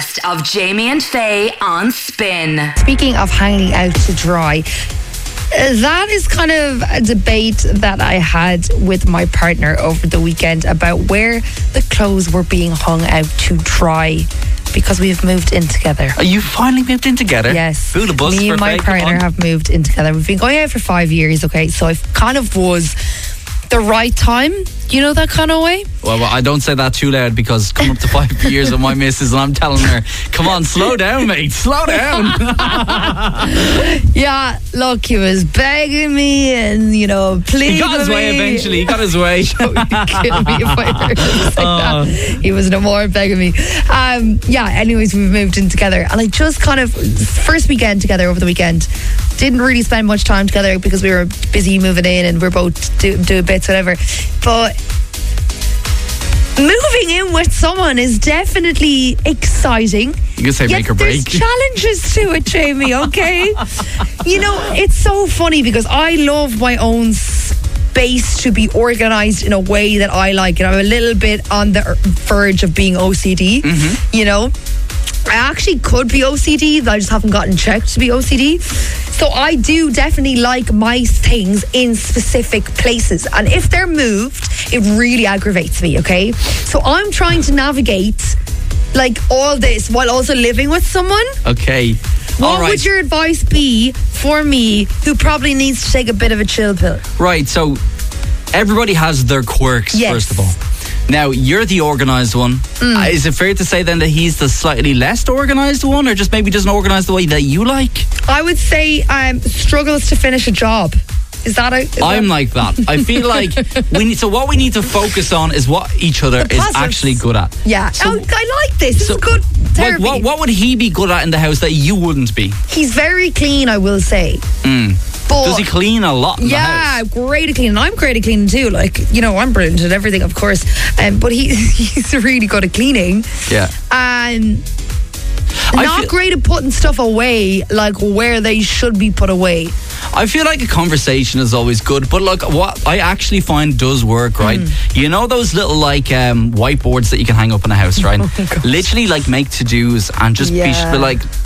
podcast of Jamie and Faye on Spin. Speaking of hanging out to dry, that is kind of a debate that I had with my partner over the weekend about where the clothes were being hung out to dry, because we've moved in together. Oh, you finally moved in together? Yes. Boo the bus. Me and my partner have moved in together. We've been going out for 5 years, okay? So I kind of was the right time, you know, that kind of way. Well, I don't say that too loud, because coming up to 5 years with my missus, and I'm telling her, come on, slow down, mate, slow down. Yeah, look, he was begging me and, you know, pleading. He got his way eventually. He got his way. You'd kill me if I heard him say that. He was no more begging me. Yeah, anyways, we've moved in together, and I just kind of, first weekend together over the weekend, didn't really spend much time together because we were busy moving in and we're both doing bits, whatever. But moving in with someone is definitely exciting. You can say Yet make or break. there's challenges to it, Jamie, okay? You know, it's so funny because I love my own space to be organised in a way that I like it. I'm a little bit on the verge of being OCD, you know? I actually could be OCD, I just haven't gotten checked to be OCD. So I do definitely like my things in specific places. And if they're moved, it really aggravates me, okay? So I'm trying to navigate like all this while also living with someone. Okay. What would your advice be for me who probably needs to take a bit of a chill pill? Right, so everybody has their quirks, Yes. first of all. Now, you're the organised one. Is it fair to say then that he's the slightly less organised one, or just maybe doesn't organise the way that you like? I would say struggles to finish a job. Is that I'm like that. I feel like what we need to focus on is what each other is positives. actually good at. Yeah. So- I like this. This is good therapy. What would he be good at in the house that you wouldn't be? He's very clean, I will say. But Does he clean a lot in the house? great at cleaning. I'm great at cleaning too. Like, you know, I'm brilliant at everything, of course. But he's really good at cleaning. Yeah. And I not feel- great at putting stuff away, like where they should be put away. I feel like a conversation is always good, but look, what I actually find does work, right? You know those little like whiteboards that you can hang up in a house, right? Literally like make to-dos and just be like,